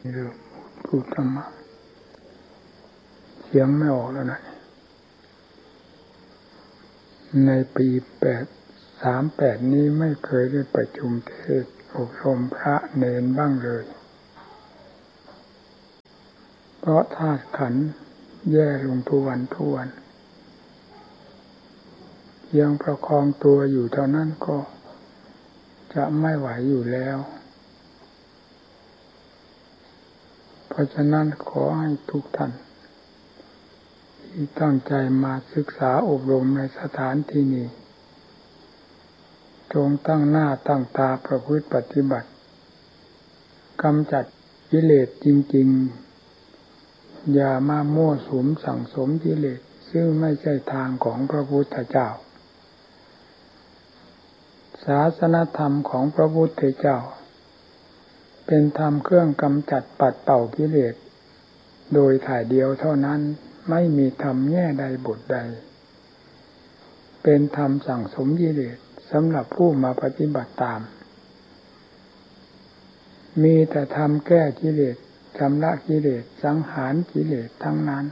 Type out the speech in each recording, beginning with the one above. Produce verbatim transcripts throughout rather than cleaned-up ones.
เรื่องพูดธรรมะเสียงไม่ออกแล้วนะในปีแปดสามแปดนี้ไม่เคยได้ประชุมเทศน์อบรมพระเนนบ้างเลยเพราะธาตุขันธ์แย่ลงทุกวันทุกวันยังประคองตัวอยู่เท่านั้นก็จะไม่ไหวอยู่แล้วเพราะฉะนั้นขอให้ทุกท่านที่ตั้งใจมาศึกษาอบรมในสถานที่นี้จงตั้งหน้าตั้งตาประพฤติปฏิบัติกำจัดกิเลสจริงๆอย่ามามั่วสุมสั่งสมกิเลสซึ่งไม่ใช่ทางของพระพุทธเจ้าศาสนธรรมของพระพุทธเจ้าเป็นธรรมเครื่องกำจัดปัดเป่ากิเลสโดยถ่ายเดียวเท่านั้นไม่มีธรรมแง่ใดบทใดเป็นธรรมสั่งสมกิเลสสำหรับผู้มาปฏิบัติตามมีแต่ธรรมแก้กิเลสชำระกิเลสสังหารกิเลสทั้งนั้น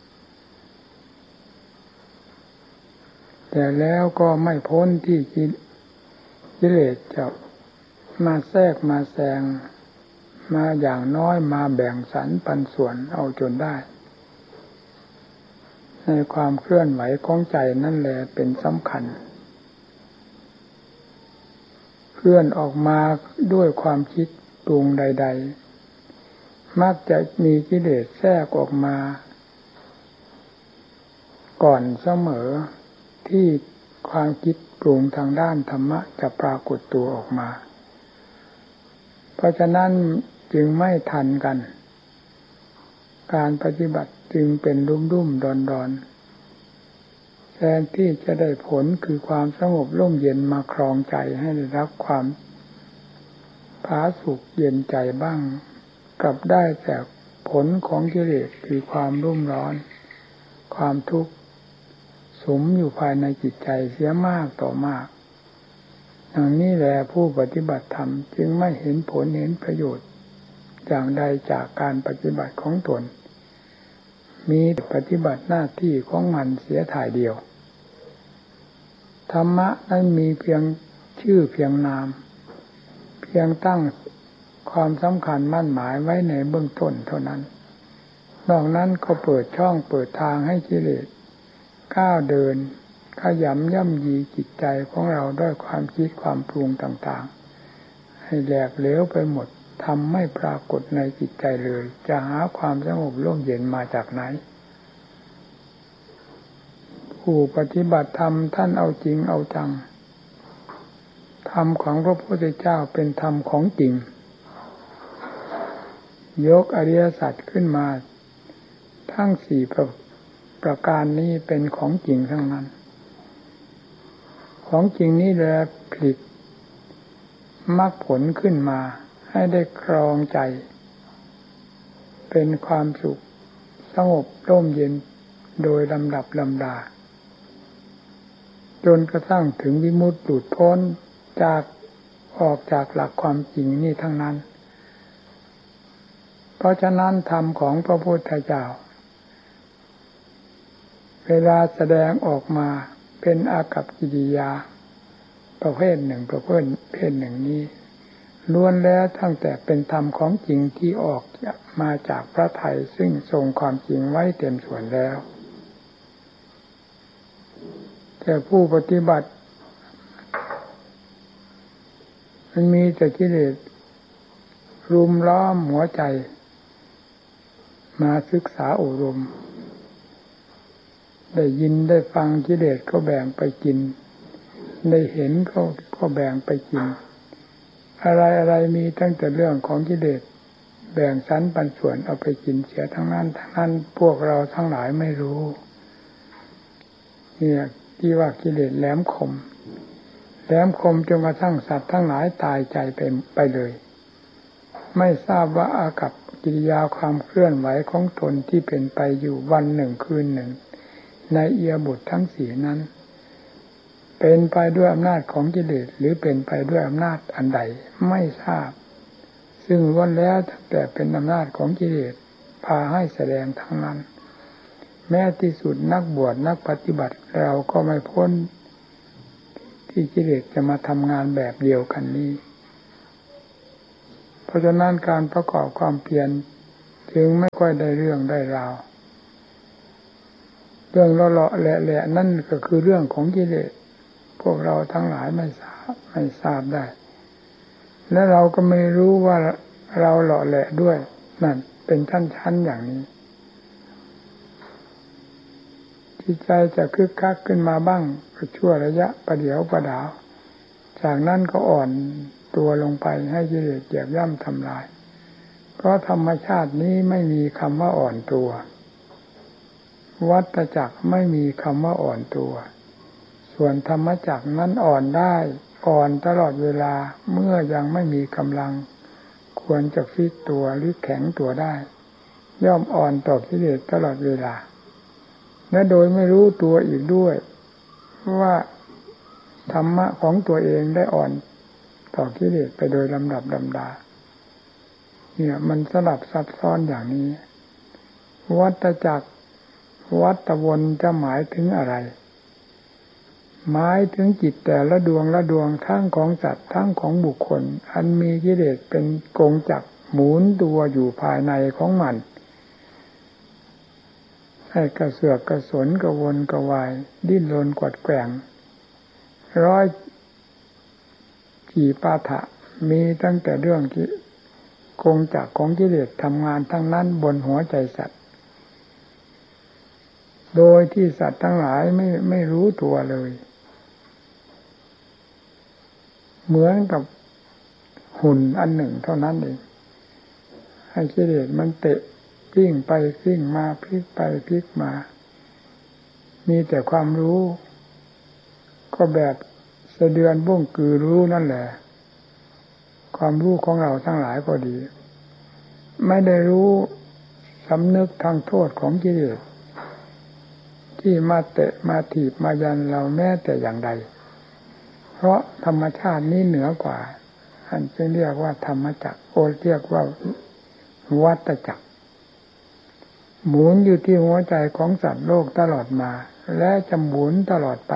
แต่แล้วก็ไม่พ้นที่กิเลสจะมาแทรกมาแซงมาอย่างน้อยมาแบ่งสรรปันส่วนเอาจนได้ในความเคลื่อนไหวของใจนั่นแหละเป็นสำคัญเคลื่อนออกมาด้วยความคิดปรุงใดๆมักจะมีกิเลสแทรกออกมาก่อนเสมอที่ความคิดปรุงทางด้านธรรมะจะปรากฏตัวออกมาเพราะฉะนั้นจึงไม่ทันกันการปฏิบัติจึงเป็นรุ่มๆดอนๆแทนที่จะได้ผลคือความสงบร่มเย็นมาครองใจให้ได้รับความผาสุกเย็นใจบ้างกลับได้แต่ผลของกิเลสคือความรุ่มร้อนความทุกข์สมอยู่ภายในจิตใจเสียมากต่อมากอย่างนี้แหละผู้ปฏิบัติธรรมจึงไม่เห็นผลเห็นประโยชน์อย่างใดจากการปฏิบัติของตนมีปฏิบัติหน้าที่ของมันเสียถ่ายเดียวธรรมะนั้นมีเพียงชื่อเพียงนามเพียงตั้งความสำคัญมั่นหมายไว้ในเบื้องต้นเท่านั้นนอกนั้นก็เปิดช่องเปิดทางให้กิเลสก้าวเดินขยำย่ำยีจิตใจของเราด้วยความคิดความปรุงต่างๆให้แหลกเหลวไปหมดทำไม่ปรากฏในจิตใจเลยจะหาความสงบร่มเย็นมาจากไหนผู้ปฏิบัติธรรมท่านเอาจริงเอาจังธรรมของพระพุทธเจ้าเป็นธรรมของจริงยกอริยสัจขึ้นมาทั้งสี่ประประการนี้เป็นของจริงทั้งนั้นของจริงนี้แหละผลิตมรรคผลขึ้นมาให้ได้ครองใจเป็นความสุขสงบร่มเย็นโดยลำดับลำดาจนกระทั่งถึงวิมุตติหลุดพ้นจากออกจากหลักความจริงนี่ทั้งนั้นเพราะฉะนั้นธรรมของพระพุทธเจ้าเวลาแสดงออกมาเป็นอากัปกิริยาประเภทหนึ่งประเภทเพศหนึ่งนี้ล้วนแล้วตั้งแต่เป็นธรรมของจริงที่ออกมาจากพระทัยซึ่งทรงความจริงไว้เต็มส่วนแล้วแต่ผู้ปฏิบัติมันมีแต่กิเลสรุมล้อมหัวใจมาศึกษาอบรมได้ยินได้ฟังกิเลสก็แบ่งไปกินได้เห็นก็ก็แบ่งไปกินอะไรอะไรมีตั้งแต่เรื่องของกิเลสแบ่งสรรปันส่วนเอาไปกินเสียทั้งนั้นทั้งนั้นพวกเราทั้งหลายไม่รู้เนี่ยที่ว่ากิเลสแหลมคมแหลมคมจนกระทั่งสัตว์ทั้งหลายตายใจไปไปเลยไม่ทราบว่าอากัปกิริยาความเคลื่อนไหวของตนที่เป็นไปอยู่วันหนึ่งคืนหนึ่งในอิริยาบถทั้งสี่นั้นเป็นไปด้วยอำนาจของกิเลสหรือเป็นไปด้วยอำนาจอันใดไม่ทราบสซึ่งล้วนแล้วแต่เป็นอำนาจของกิเลสพาให้แสดงทั้งนั้นแม้ที่สุดนักบวชนักปฏิบัติเราก็ไม่พ้นที่กิเลสจะมาทำงานแบบเดียวกันนี้เพราะฉะนั้นการประกอบความเพียรจึงไม่ค่อยได้เรื่องได้ราวเรื่องเลาะๆแหละๆนั่นก็คือเรื่องของกิเลสพวกเราทั้งหลายไม่ทราบไม่ทราบได้และเราก็ไม่รู้ว่าเราเลาะแหละด้วยนั่นเป็นชั้นๆอย่างนี้จิตใจจะคึกคักขึ้นมาบ้างก็ชั่วระยะประเดี๋ยวประดาวจากนั้นก็อ่อนตัวลงไปให้กิเลสเหยียบย่ำทำลายเพราะธรรมชาตินี้ไม่มีคำว่าอ่อนตัววัฏจักรไม่มีคำว่าอ่อนตัวส่วนธรรมจักรนั้นอ่อนได้อ่อนตลอดเวลาเมื่อยังไม่มีกำลังควรจะฟิตตัวหรือแข็งตัวได้ย่อมอ่อนต่อกิเลสตลอดเวลาและโดยไม่รู้ตัวอีกด้วยว่าธรรมะของตัวเองได้อ่อนต่อกิเลสไปโดยลำดับลำดาเนี่ยมันสลับซับซ้อนอย่างนี้วัฏจักรวัฏวนจะหมายถึงอะไรหมายถึงจิตแต่ละดวงละดวงทั้งของสัตว์ทั้งของบุคคลอันมีกิเลสเป็นกงจักรหมุนตัวอยู่ภายในของมันให้กระเสือกกระสนกระวนกระวายดิ้นรนกวัดแกว่งร้อยกี่ปาฐะมีตั้งแต่เรื่องที่กงจักรของกิเลสทำงานทั้งนั้นบนหัวใจสัตว์โดยที่สัตว์ทั้งหลายไม่ไม่รู้ตัวเลยเหมือนกับหุ่นอันหนึ่งเท่านั้นเองให้กิเลสมันเตะพลิ้งไปพลิ้งมาพลิกไปพลิกมามีแต่ความรู้ก็แบบสะเดือนบ้งกือรู้นั่นแหละความรู้ของเราทั้งหลายก็ดีไม่ได้รู้สำนึกทางโทษของกิเลสที่มาเตะมาถีบมายันเราแม้แต่อย่างใดเพราะธรรมชาตินี้เหนือกว่าอันจึงเรียกว่าธรรมจักรโอเรียกว่าวัฏจักรหมุนอยู่ที่หัวใจของสัตว์โลกตลอดมาและจะหมุนตลอดไป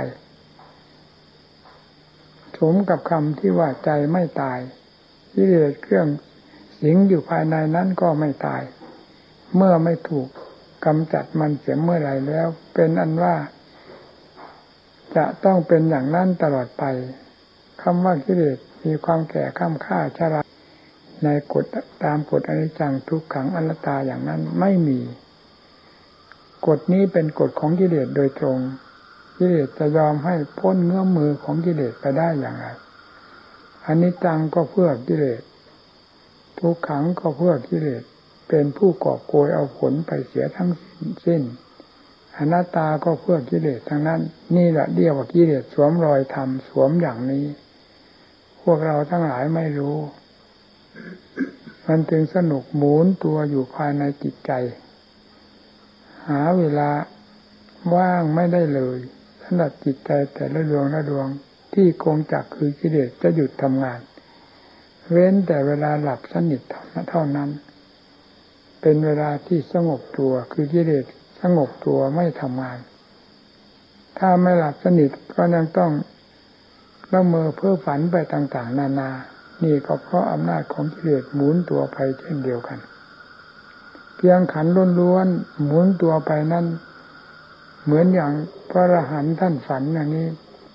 สมกับคำที่ว่าใจไม่ตายกิเลสเครื่องสิงอยู่ภายในนั้นก็ไม่ตายเมื่อไม่ถูกกำจัดมันเสียเมื่อไรแล้วเป็นอันว่าจะต้องเป็นอย่างนั้นตลอดไปคำว่ากิเลสมีความแก่ข้ามค่าชราในกฎตามกฎอนิจจังทุกขังอนัตตาอย่างนั้นไม่มีกฎนี้เป็นกฎของกิเลสโดยตรงกิเลสจะยอมให้พ้นเงื้อมมือของกิเลสไปได้อย่างไรอนิจจังก็เพื่อกิเลสทุกขังก็เพื่อกิเลสเป็นผู้กอบโกยเอาผลไปเสียทั้งสิ้นอนัตตาก็เพื่อกิเลสทั้งนั้นนี่แหละเรียกว่ากิเลสสวมรอยธรรมสวมอย่างนี้พวกเราทั้งหลายไม่รู้มันจึงสนุกหมุนตัวอยู่ภายในจิตใจหาเวลาว่างไม่ได้เลยสำหรับจิตใจแต่ละดวงละดวงที่กงจักรคือกิเลสจะหยุดทำงานเว้นแต่เวลาหลับสนิทเท่านั้นเป็นเวลาที่สงบตัวคือกิเลสสงบตัวไม่ทำงานถ้าไม่หลับสนิทก็ยังต้องละเมอเพ้อฝันไปต่างๆนานานี่ก็เพราะอำนาจของกิเลสหมุนตัวไปเช่นเดียวกันเพียงขันล้วนๆหมุนตัวไปนั้นเหมือนอย่างพระอรหันต์ท่านฝันอย่างนี้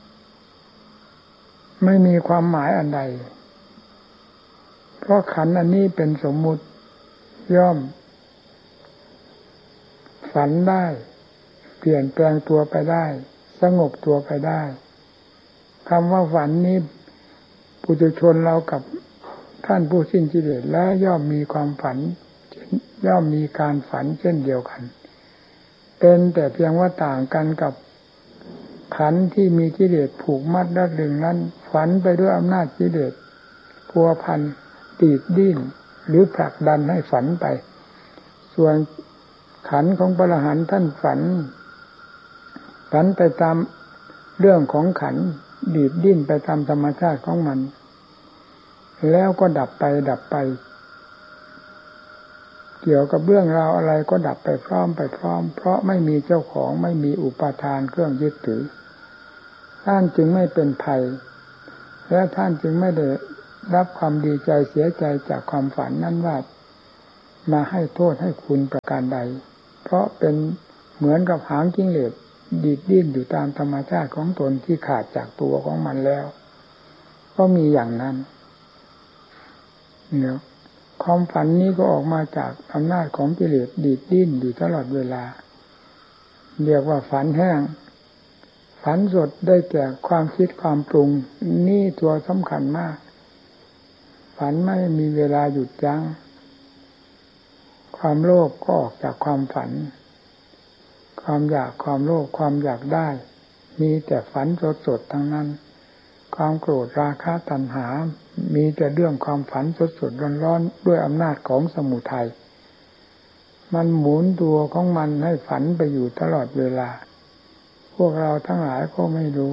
ไม่มีความหมายอันใดเพราะขันอันนี้เป็นสมมุติย่อมฝันได้เปลี่ยนแปลงตัวไปได้สงบตัวไปได้คำว่าฝันนี้ปุถุชนเรากับท่านผู้สิ้นกิเลสแล้วย่อมมีความฝันย่อมมีการฝันเช่นเดียวกันเป็นแต่เพียงว่าต่างกันกับขันที่มีกิเลสผูกมัดรัดรึงนั้นฝันไปด้วยอำนาจกิเลสพัวพันตีดดิ้นหรือผลักดันให้ฝันไปส่วนขันของพระอรหันต์ท่านฝันฝันไปตามเรื่องของขันดีดดิ้นไปตามธรรมชาติของมันแล้วก็ดับไปดับไปเกี่ยวกับเรื่องราวอะไรก็ดับไปพร้อมไปพร้อมเพราะไม่มีเจ้าของไม่มีอุปาทานเครื่องยึดถือท่านจึงไม่เป็นภัยและท่านจึงไม่ได้รับความดีใจเสียใจจากความฝันนั้นว่ามาให้โทษให้คุณประการใดเพราะเป็นเหมือนกับหางจิ้งเหลนดีดดิ้นอยู่ตามธรรมชาติของตนที่ขาดจากตัวของมันแล้วก็มีอย่างนั้นเนี่ยความฝันนี้ก็ออกมาจากอำนาจของกิเลสดีดดิ้นอยู่ตลอดเวลาเรียกว่าฝันแห้งฝันสดได้แก่ความคิดความปรุงนี่ตัวสำคัญมากฝันไม่มีเวลาหยุดยั้งความโลภก็ออกจากความฝันความอยากความโลภความอยากได้มีแต่ฝันสดๆทั้งนั้นความโกรธราคะตัณหามีแต่เรื่องความฝันสดๆร้อนๆด้วยอำนาจของสมุทัยมันหมุนตัวของมันให้ฝันไปอยู่ตลอดเวลาพวกเราทั้งหลายก็ไม่รู้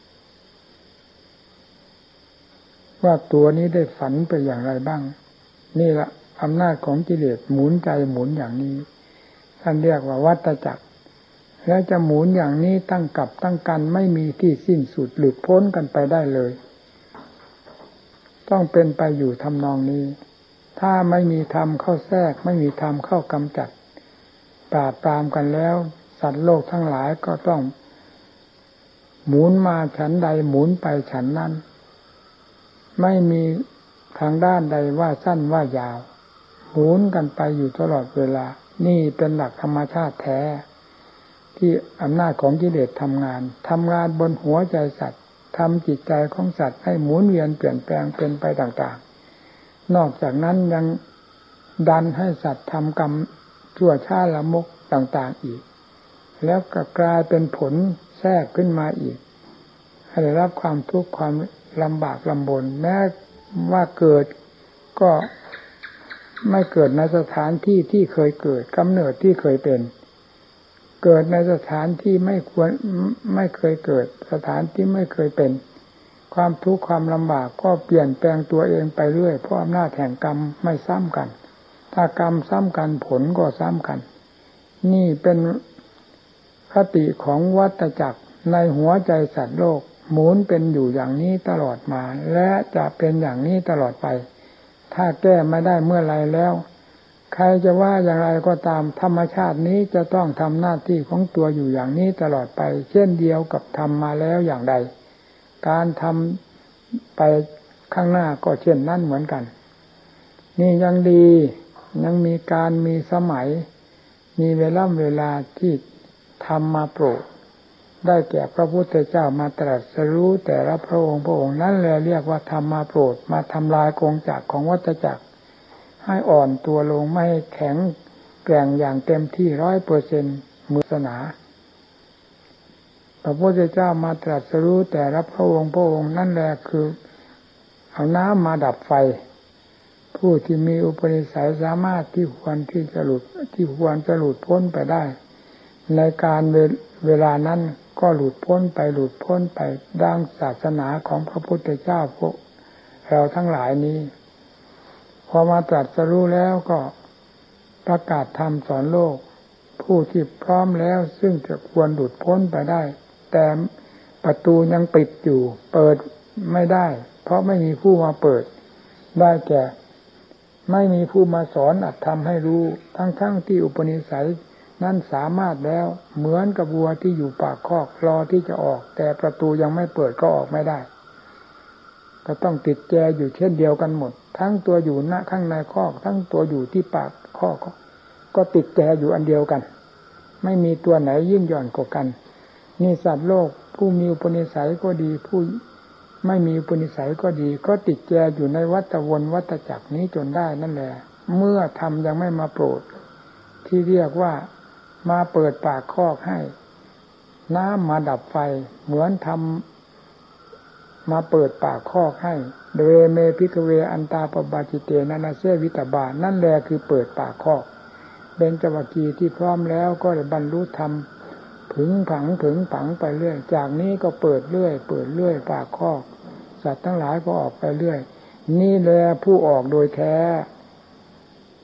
ว่าตัวนี้ได้ฝันไปอย่างไรบ้างนี่ละอำนาจของกิเลสหมุนใจหมุนอย่างนี้ท่านเรียกว่าวัฏจักรแล้วจะหมุนอย่างนี้ตั้งกับตั้งกันไม่มีที่สิ้นสุดหลุดพ้นกันไปได้เลยต้องเป็นไปอยู่ทำนองนี้ถ้าไม่มีธรรมเข้าแทรกไม่มีธรรมเข้ากำจัดปราบปรามกันแล้วสัตว์โลกทั้งหลายก็ต้องหมุนมาฉันใดหมุนไปฉันนั้นไม่มีทางด้านใดว่าสั้นว่ายาวหมุนกันไปอยู่ตลอดเวลานี่เป็นหลักธรรมชาติแท้ที่อำนาจของกิเลสทำงานทำงานบนหัวใจสัตว์ทำจิตใจของสัตว์ให้หมุนเวียนเปลี่ยนแปลงเป็นไปต่างๆนอกจากนั้นยังดันให้สัตว์ทำกรรมชั่วช้าละมกต่างๆอีกแล้วก็กลายเป็นผลแทรกขึ้นมาอีกให้ได้รับความทุกข์ความลำบากลำบนแม้ว่าเกิดก็ไม่เกิดในสถานที่ที่เคยเกิดกำเนิดที่เคยเป็นเกิดในสถานที่ไม่ควรไม่เคยเกิดสถานที่ไม่เคยเป็นความทุกข์ความลำบากก็เปลี่ยนแปลงตัวเองไปเรื่อยเพราะอำนาจแห่งกรรมไม่ซ้ำกันถ้ากรรมซ้ำกันผลก็ซ้ำกันนี่เป็นคติของวัฏจักรในหัวใจสัตว์โลกหมุนเป็นอยู่อย่างนี้ตลอดมาและจะเป็นอย่างนี้ตลอดไปถ้าแก้ไม่ได้เมื่อไรแล้วใครจะว่าอย่างไรก็ตามธรรมชาตินี้จะต้องทำหน้าที่ของตัวอยู่อย่างนี้ตลอดไปเช่นเดียวกับทำมาแล้วอย่างใดการทำไปข้างหน้าก็เช่นนั้นเหมือนกันนี่ยังดียังมีการมีสมัยมีเวลาเวลาที่ทำมาโปรดได้แก่พระพุทธเจ้ามาตรัสรู้แต่ละพระองค์พระองค์นั้นเลยเรียกว่าทำมาโปรดมาทำลายกงจักรของวัฏจักรให้อ่อนตัวลงไม่ให้แข็งแกร่งอย่างเต็มที่ร้อยเปอร์เซ็นต์มือศาสนาพระพุทธเจ้ามาตรัสรู้แต่ละพระองค์พระองค์นั่นแหละคือเอาน้ำมาดับไฟผู้ที่มีอุปนิสัยสามารถที่ควรที่จะหลุดที่ควรจะหลุดพ้นไปได้ในการเวลานั้นก็หลุดพ้นไปหลุดพ้นไปดังศาสนาของพระพุทธเจ้าพวกเราทั้งหลายนี้พอมาตรัสรู้แล้วก็ประกาศธรรมสอนโลกผู้ที่พร้อมแล้วซึ่งจะควรหลุดพ้นไปได้แต่ประตูยังปิดอยู่เปิดไม่ได้เพราะไม่มีผู้มาเปิดได้แก่ไม่มีผู้มาสอนอัตธรรมให้รู้ทั้งๆที่อุปนิสัยนั้นสามารถแล้วเหมือนกับวัวที่อยู่ปากคอกรอที่จะออกแต่ประตูยังไม่เปิดก็ออกไม่ได้ก็ต้องติดแจอยู่เช่นเดียวกันหมดทั้งตัวอยู่ณข้างในคอกทั้งตัวอยู่ที่ปากคอกก็ติดแจอยู่อันเดียวกันไม่มีตัวไหนยิ่งหย่อนกว่ากันนี่สัตว์โลกผู้มีอุปนิสัยก็ดีผู้ไม่มีอุปนิสัยก็ดีก็ติดแจอยู่ในวัฏวนวัฏจักรนี้จนได้นั่นแหละเมื่อธรรมยังไม่มาโปรดที่เรียกว่ามาเปิดปากคอกให้น้ำมาดับไฟเหมือนทำมาเปิดปากคอกให้เดเมพิกเวอันตาปบาจิเตนานาเซวิตบานั่นแหละคือเปิดปากคอกเบญจวัคคีย์ที่พร้อมแล้วก็ได้บรรลุธรรมผึ่งผังผึ่งผังไปเรื่อยจากนี้ก็เปิดเรื่อยเปิดเรื่อยปากคอกสัตว์ทั้งหลายก็ออกไปเรื่อยนี่แหละผู้ออกโดยแท้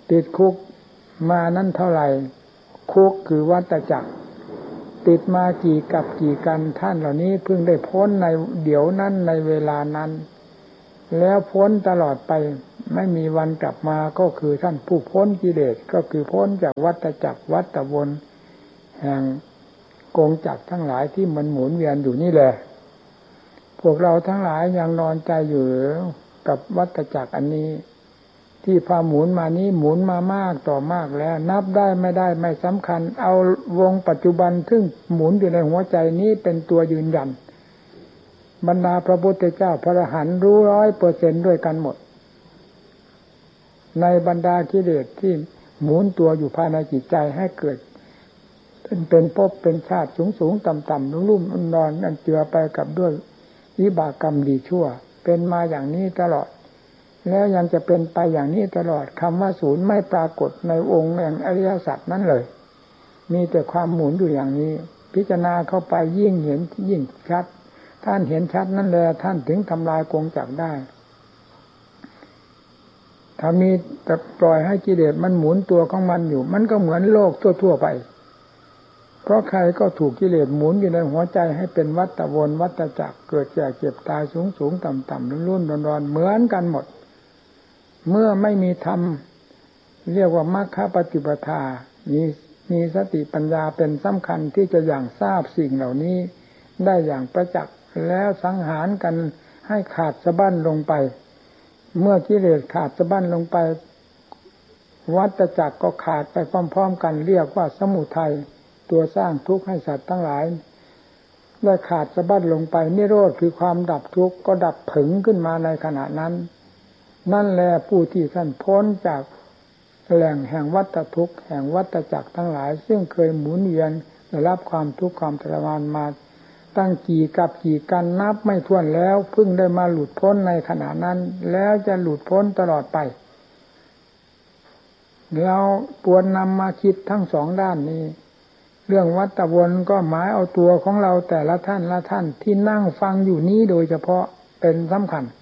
ติดคุกมานั้นเท่าไหร่คุกคือวัฏจักรติดมากี่กับกี่กันท่านเหล่านี้เพิ่งได้พ้นในเดี๋ยวนั้นในเวลานั้นแล้วพ้นตลอดไปไม่มีวันกลับมาก็คือท่านผู้พ้นกิเลสก็คือพ้นจากวัฏจักรวัฏวนแห่งกงจักรทั้งหลายที่มันหมุนเวียนอยู่นี่แหละพวกเราทั้งหลายยังนอนใจอยู่กับวัฏจักรอันนี้ที่พาหมุนมานี้หมุนมามากต่อมากแล้วนับได้ไม่ได้ไม่สำคัญเอาวงปัจจุบันซึ่งหมุนอยู่ในหัวใจนี้เป็นตัวยืนยันบรรดาพระพุทธเจ้าพระอรหันต์รู้ร้อยเปอร์เซ็นต์ด้วยกันหมดในบรรดากิเลสที่หมุนตัวอยู่ภายในจิตใจให้เกิดเป็นเป็นภพเป็นชาติสูงสูงต่ำต่ำลุ่มลุ่มนอนอันเจือไปกับด้วยวิบากกรรมดีชั่วเป็นมาอย่างนี้ตลอดแล้วยังจะเป็นไปอย่างนี้ตลอดคำว่าศูนย์ไม่ปรากฏในองค์แห่งอริยสัจนั้นเลยมีแต่ความหมุนอยู่อย่างนี้พิจารณาเข้าไปยิ่งเห็นยิ่งชัดท่านเห็นชัดนั่นแหละท่านถึงทำลายกงจักรได้ถ้ามีแต่ปล่อยให้กิเลสมันหมุนตัวของมันอยู่มันก็เหมือนโลกทั่วๆไปเพราะใครก็ถูกกิเลสหมุนอยู่ในหัวใจให้เป็นวัฏวนวัฏจักรเกิดแก่เจ็บตายสูงสูงต่ำต่ำรุ่นรุ่นร้อนร้อนเหมือนกันหมดเมื่อไม่มีธรรมเรียกว่ามรรคปฏิปทามีมีสติปัญญาเป็นสำคัญที่จะอย่างทราบสิ่งเหล่านี้ได้อย่างประจักษ์แล้วสังหารกันให้ขาดสะบั้นลงไปเมื่อกิเลสขาดสะบั้นลงไปวัฏจักรก็ขาดไปพร้อมๆกันเรียกว่าสมุทัยตัวสร้างทุกข์ให้สัตว์ทั้งหลายได้ขาดสะบั้นลงไปนิโรธคือความดับทุกข์ก็ดับผึ่งขึ้นมาในขณะนั้นนั่นแหละผู้ที่ท่านพ้นจากแหล่งแห่งวัฏทุกข์แห่งวัฏจักรทั้งหลายซึ่งเคยหมุนเวียนได้รับความทุกข์ความทรมานมาตั้งกี่กับกี่กันนับไม่ถ้วนแล้วเพิ่งได้มาหลุดพ้นในขณะนั้นแล้วจะหลุดพ้นตลอดไปเราควรนำมาคิดทั้งสองด้านนี้เรื่องวัฏวนก็หมายเอาตัวของเราแต่ละท่านละท่านที่นั่งฟังอยู่นี้โดยเฉพาะเป็นสำคัญ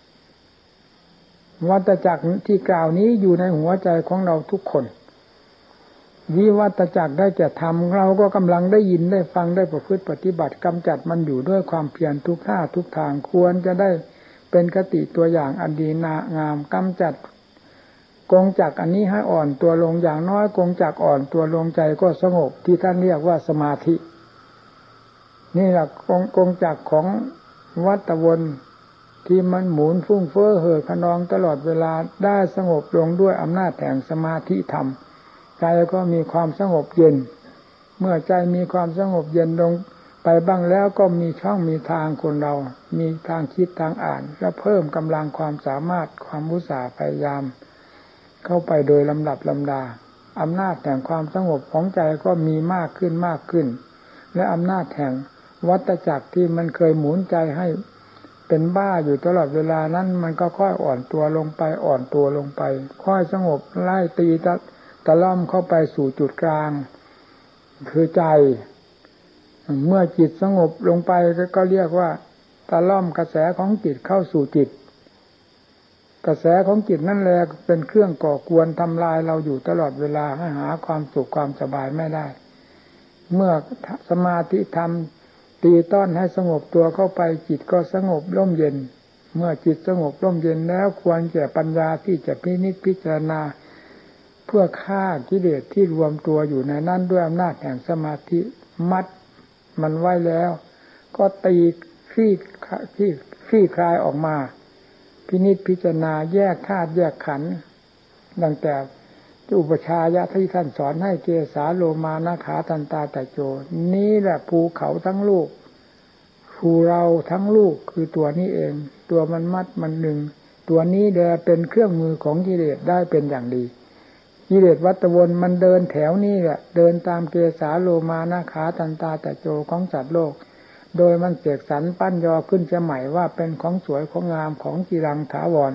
วัฏจักรที่กล่าวนี้อยู่ในหัวใจของเราทุกคนวิวัฏจักรได้แก่ธรรมเราก็กำลังได้ยินได้ฟังได้ประพฤติปฏิบัติกำจัดมันอยู่ด้วยความเพียรทุกท่าทุกทางควรจะได้เป็นคติตัวอย่างอันดีงามกำจัดกงจักรอันนี้ให้อ่อนตัวลงอย่างน้อยกงจักรอ่อนตัวลงใจก็สงบที่ท่านเรียกว่าสมาธินี่แหละกงกงจักรของวัฏวนที่มันหมุนฟุ้งเฟ้อเห่อขนองตลอดเวลาได้สงบลงด้วยอำนาจแห่งสมาธิธรรมใจก็มีความสงบเย็นเมื่อใจมีความสงบเย็นลงไปบ้างแล้วก็มีช่องมีทางคนเรามีทางคิดทางอ่านและเพิ่มกำลังความสามารถความอุตสาห์พยายามเข้าไปโดยลำดับลำดาอำนาจแห่งความสงบของใจก็มีมากขึ้นมากขึ้นและอำนาจแห่งวัฏจักรที่มันเคยหมุนใจให้เป็นบ้าอยู่ตลอดเวลานั้นมันก็ค่อยอ่อนตัวลงไปอ่อนตัวลงไปค่อยสงบไล่ตีตะตะล่อมเข้าไปสู่จุดกลางคือใจเมื่อจิตสงบลงไปก็เรียกว่าตะล่อมกระแสของจิตเข้าสู่จิตกระแสของจิตนั่นแหละเป็นเครื่องก่อกวนทำลายเราอยู่ตลอดเวลาให้หาความสุขความสบายไม่ได้เมื่อสมาธิธรรมตีต้อนให้สงบตัวเข้าไปจิตก็สงบร่มเย็นเมื่อจิตสงบร่มเย็นแล้วควรแก่ปัญญาที่จะพินิจพิจารณาเพื่อฆ่ากิเลสที่รวมตัวอยู่ในนั้นด้วยอำนาจแห่งสมาธิมัดมันไว้แล้วก็ตีคลี่คลี่คลี่คลายออกมาพินิจพิจารณาแยกธาตุแยกขันธ์ดังแต่อุปชายะที่ท่านสอนให้เกสาโลมานาขาทันตาตะโจนี้แหละภูเขาทั้งลูกภูเราทั้งลูกคือตัวนี้เองตัวมันมัดมันหนึ่งตัวนี้แหละเป็นเครื่องมือของกิเลสได้เป็นอย่างดีกิเลสวัฏวนมันเดินแถวนี้แหละเดินตามเกสาโลมานาขาทันตาตะโจของสัตว์โลกโดยมันเสกสรรปั้นยอขึ้นจะใหม่ว่าเป็นของสวยของงามของกีรังถาวร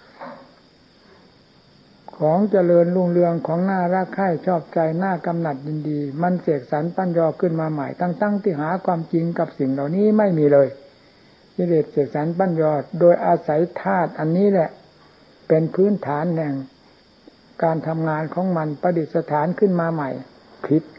ของเจริญรุ่งเรืองของน่ารักใคร่ชอบใจน่ากำหนัดยินดีมันเสกสรรปั้นยอขึ้นมาใหม่ตั้งๆที่หาความจริงกับสิ่งเหล่านี้ไม่มีเลยกิเลสเสกสรรปั้นยอโดยอาศัยธาตุอันนี้แหละเป็นพื้นฐานแห่งการทำงานของมันประดิษฐานขึ้นมาใหม่ผิด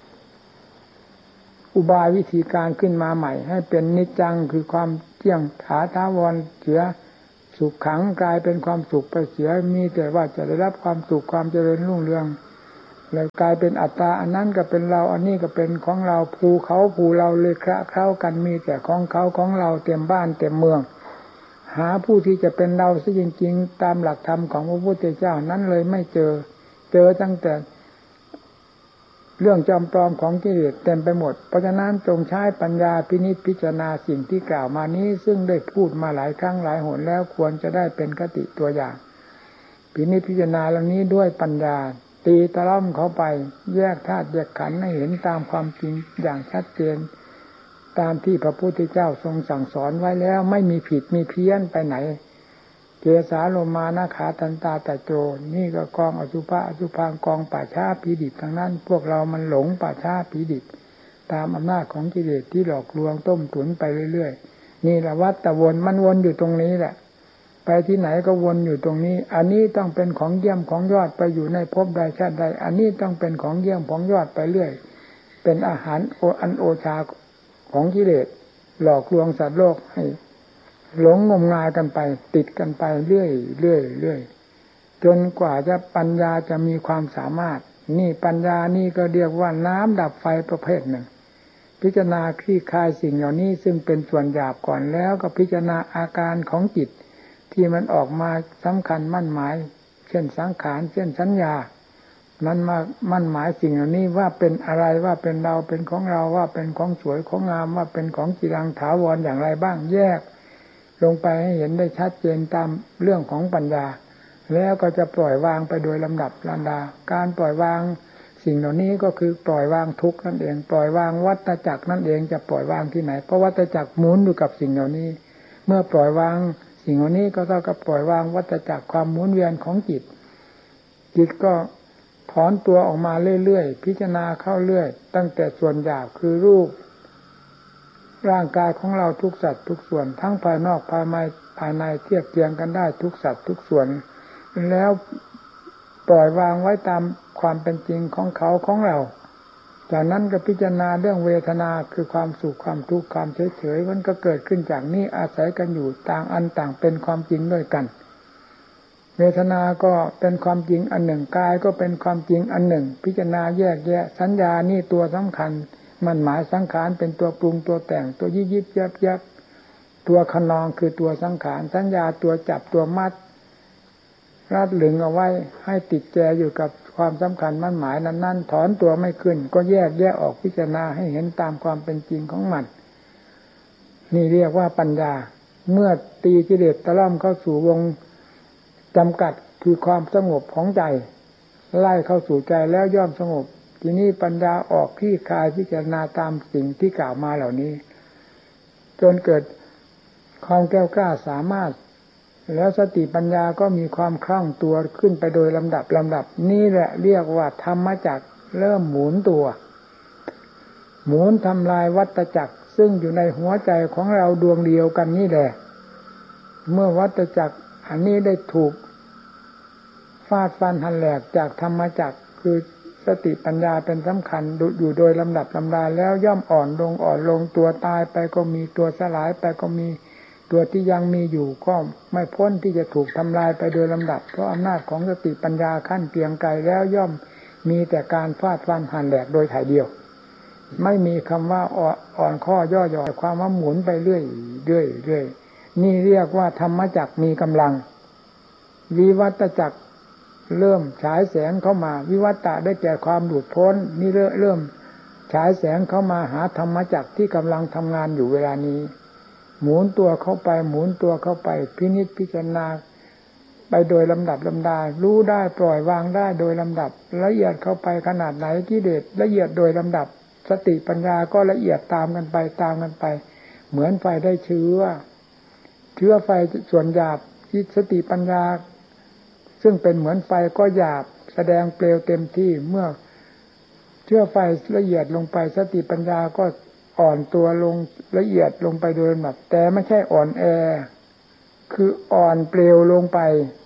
อุบายวิธีการขึ้นมาใหม่ให้เป็นนิจจังคือความเที่ยงถาถาวรเสียสุขขังกลายเป็นความสุขไปเสียมีแต่ว่าจะได้รับความสุขความเจริญรุ่งเรืองแล้วกลายเป็นอัตตาอันนั้นก็เป็นเราอันนี้ก็เป็นของเราภูเขาภูเราเลยคละเคล้ากันมีแต่ของเขาของเราเต็มบ้านเต็มเมืองหาผู้ที่จะเป็นเราซะจริงๆตามหลักธรรมของพระพุทธเจ้านั้นเลยไม่เจอเจอตั้งแต่เรื่องจอมปลอมของกิเลสเต็มไปหมดเพราะฉะนั้นจงใช้ปัญญาพินิจพิจารณาสิ่งที่กล่าวมานี้ซึ่งได้พูดมาหลายครั้งหลายหนแล้วควรจะได้เป็นคติตัวอย่างพินิจพิจารณาเหล่านี้ด้วยปัญญาตีตะล่อมเข้าไปแยกธาตุแยกขันธ์ให้เห็นตามความจริงอย่างชัดเจนตามที่พระพุทธเจ้าทรงสั่งสอนไว้แล้วไม่มีผิดมีเพี้ยนไปไหนเกสาโลมานาขาทันตาตะโจนี่ก็กองอสุภะอสุภังกองป่าช้าผีดิบทั้งนั้นพวกเรามันหลงป่าช้าผีดิบตามอำนาจของกิเลสที่หลอกลวงต้มตุ๋นไปเรื่อยๆนี่แหละวัฏฏะวนมันวนอยู่ตรงนี้แหละไปที่ไหนก็วนอยู่ตรงนี้อันนี้ต้องเป็นของเยี่ยมของยอดไปอยู่ในภพใดชาติใดอันนี้ต้องเป็นของเยี่ยมของยอดไปเรื่อยเป็นอาหารโออันโอชาของกิเลสหลอกลวงสัตว์โลกให้หลงงมงายกันไปติดกันไปเรื่อยเรื่อยเรื่อยจนกว่าจะปัญญาจะมีความสามารถนี่ปัญญานี่ก็เรียกว่าน้ำดับไฟประเภทหนึ่งพิจารณาคลี่คลายสิ่งเหล่านี้ซึ่งเป็นส่วนหยาบก่อนแล้วก็พิจารณาอาการของจิตที่มันออกมาสำคัญมั่นหมายเช่นสังขารเช่นสัญญามันมามั่นหมายสิ่งเหล่านี้ว่าเป็นอะไรว่าเป็นเราเป็นของเราว่าเป็นของสวยของงามว่าเป็นของจีรังถาวรอย่างไรบ้างแยกลงไปให้เห็นได้ชัดเจนตามเรื่องของปัญญาแล้วก็จะปล่อยวางไปโดยลำดับลำดาการปล่อยวางสิ่งเหล่านี้ก็คือปล่อยวางทุกข์นั่นเองปล่อยวางวัฏจักรนั่นเองจะปล่อยวางที่ไหนเพราะวัฏจักรหมุนอยู่กับสิ่งเหล่านี้เมื่อปล่อยวางสิ่งเหล่านี้ก็เท่ากับปล่อยวางวัฏจักรความหมุนเวียนของจิตจิตก็ถอนตัวออกมาเรื่อยๆพิจารณาเข้าเรื่อยตั้งแต่ส่วนหยาบคือรูปร่างกายของเราทุกสัตว์ทุกส่วนทั้งภายนอกภายในภายในเทียบเทียงกันได้ทุกสัตว์ทุกส่วนแล้วปล่อยวางไว้ตามความเป็นจริงของเขาของเราจากนั้นก็พิจารณาเรื่องเวทนาคือความสุขความทุกข์ความเฉยๆมันก็เกิดขึ้นจากนี้อาศัยกันอยู่ต่างอันต่างเป็นความจริงด้วยกันเวทนาก็เป็นความจริงอันหนึ่งกายก็เป็นความจริงอันหนึ่งพิจารณาแยกแยะสัญญานี่ตัวสำคัญมันหมายสังขารเป็นตัวปรุงตัวแต่งตัวยิบยิบยับยับตัวขนองคือตัวสังขารสัญญาตัวจับตัวมัดรัดหลึงเอาไว้ให้ติดแจอยู่กับความสำคัญมั่นหมายนั้นๆถอนตัวไม่ขึ้นก็แยกแยะออกพิจารณาให้เห็นตามความเป็นจริงของมันนี่เรียกว่าปัญญาเมื่อตีกิเลสตะล่อมเข้าสู่วงจำกัดคือความสงบของใจไล่เข้าสู่ใจแล้วย่อมสงบทีนี้ปัญญาออกคลี่คลายพิจารณาตามสิ่งที่กล่าวมาเหล่านี้จนเกิดความแก้วกล้าสามารถแล้วสติปัญญาก็มีความคล่องตัวขึ้นไปโดยลำดับลำดับนี่แหละเรียกว่าธรรมจักรเริ่มหมุนตัวหมุนทำลายวัฏจักรซึ่งอยู่ในหัวใจของเราดวงเดียวกันนี่แหละเมื่อวัฏจักรอันนี้ได้ถูกฟาดฟันหันแหลกจากธรรมจักรคือสติปัญญาเป็นสำคัญอยู่โดยลำดับลำดาแล้วย่อมอ่อนลงอ่อนลงตัวตายไปก็มีตัวสลายไปก็มีตัวที่ยังมีอยู่ก็ไม่พ้นที่จะถูกทำลายไปโดยลำดับเพราะอำนาจของสติปัญญาขั้นเกรียงไกรแล้วย่อมมีแต่การฟาดฟันหันแหลกโดยถ่ายเดียวไม่มีคำว่าอ่อนข้อย่อหย่อนความว่าหมุนไปเรื่อยเรื่อยเรื่อยนี่เรียกว่าธรรมจักรมีกำลังวิวัตจักรเริ่มฉายแสงเข้ามาวิวัตตะได้แก่ความหลุดพ้นนี่เริ่มฉายแสงเข้ามาหาธรรมจักรที่กำลังทำงานอยู่เวลานี้หมุนตัวเข้าไปหมุนตัวเข้าไปพินิจพิจารณาไปโดยลำดับลำดารู้ได้ปล่อยวางได้โดยลำดับละเอียดเข้าไปขนาดไหนกิเลสละเอียดโดยลำดับสติปัญญาก็ละเอียดตามกันไปตามกันไปเหมือนไฟได้เชื้อเชื้อไฟส่วนหยาบที่สติปัญญาซึ่งเป็นเหมือนไฟก็หยาบแสดงเปลวเต็มที่เมื่อเชื้อไฟละเอียดลงไปสติปัญญาก็อ่อนตัวลงละเอียดลงไปโดยลำดับแต่ไม่ใช่อ่อนแอคืออ่อนเปลวลงไป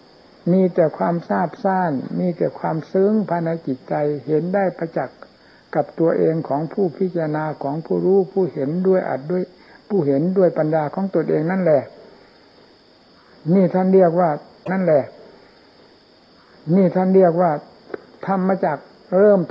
มีแต่ความซาบซ่านมีแต่ความซึ้งภายในจิตใจเห็นได้ประจักษ์กับตัวเองของผู้พิจารณาของผู้รู้ผู้เห็นด้วยอัดด้วยผู้เห็นด้วยปัญญาของตัวเองนั่นแหละนี่ท่านเรียกว่านั่นแหละนี่ท่านเรียกว่าทำมาจากเริ่ม